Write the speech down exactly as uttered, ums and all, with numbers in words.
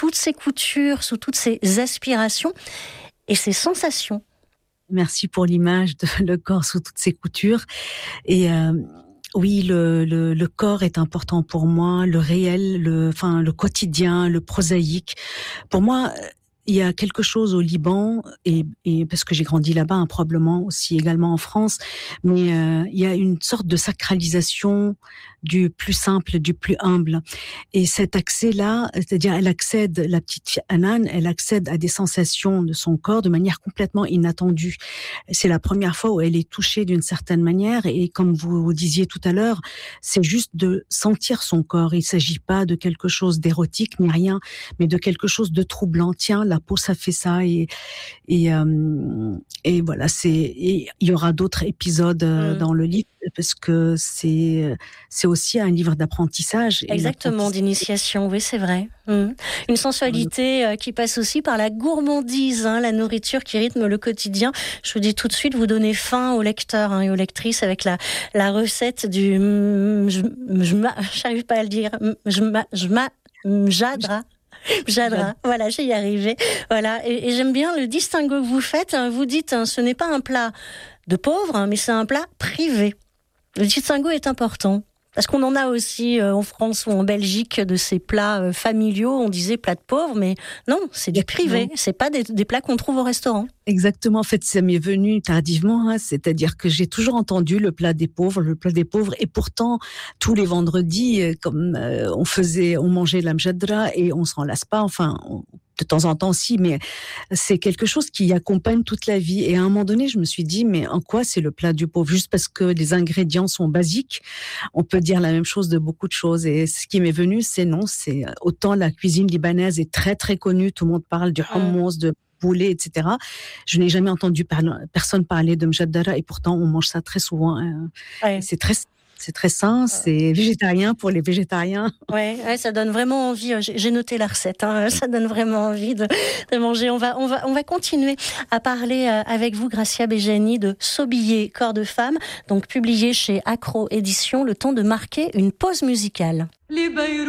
toutes ses coutures, sous toutes ses aspirations et ses sensations. Merci pour l'image de le corps sous toutes ses coutures. Et euh, oui, le, le, le corps est important pour moi, le réel, le, enfin, le quotidien, le prosaïque. Pour moi, il y a quelque chose au Liban, et, et parce que j'ai grandi là-bas, hein, probablement aussi également en France, mais euh, il y a une sorte de sacralisation du plus simple, du plus humble. Et cet accès-là, c'est-à-dire elle accède, la petite Hanan, elle accède à des sensations de son corps de manière complètement inattendue. C'est la première fois où elle est touchée d'une certaine manière, et comme vous, vous disiez tout à l'heure, c'est juste de sentir son corps. Il ne s'agit pas de quelque chose d'érotique ni rien, mais de quelque chose de troublant. Tiens, la peau, ça fait ça, et et euh, et voilà, c'est et il y aura d'autres épisodes euh, mmh. dans le livre, parce que c'est c'est aussi un livre d'apprentissage. Exactement, d'initiation, oui, c'est vrai. Mmh. Une sensualité euh, qui passe aussi par la gourmandise, hein, la nourriture qui rythme le quotidien. Je vous dis tout de suite, vous donnez faim aux lecteurs hein, et aux lectrices avec la la recette du je j'arrive pas à le dire je je mjadra. J'adore. Voilà, j'ai y arrivé. Voilà, et, et j'aime bien le distinguo que vous faites. Vous dites, hein, ce n'est pas un plat de pauvre, hein, mais c'est un plat privé. Le distinguo est important. Parce qu'on en a aussi euh, en France ou en Belgique de ces plats euh, familiaux, on disait plat de pauvre, mais non, c'est du privé, c'est pas des, des plats qu'on trouve au restaurant. Exactement, en fait, ça m'est venu tardivement, hein, c'est-à-dire que j'ai toujours entendu le plat des pauvres, le plat des pauvres, et pourtant, tous les vendredis, comme euh, on faisait, on mangeait la mjadra et on s'en lasse pas, enfin, on, de temps en temps aussi, mais c'est quelque chose qui accompagne toute la vie. Et à un moment donné, je me suis dit, mais en quoi c'est le plat du pauvre? Juste parce que les ingrédients sont basiques, on peut dire la même chose de beaucoup de choses. Et ce qui m'est venu, c'est non, c'est autant la cuisine libanaise est très très connue, tout le monde parle du hummus, de poulet, et cetera. Je n'ai jamais entendu par- personne parler de mjadara, et pourtant on mange ça très souvent. Hein. Ouais. C'est très C'est très sain, c'est végétarien pour les végétariens. Ouais, ouais, ça donne vraiment envie. J'ai noté la recette, hein, ça donne vraiment envie de, de manger. On va, on va, on va continuer à parler avec vous, Gracia Bejani, de Sobillé, corps de femme, donc publié chez Accro Éditions. Le temps de marquer une pause musicale.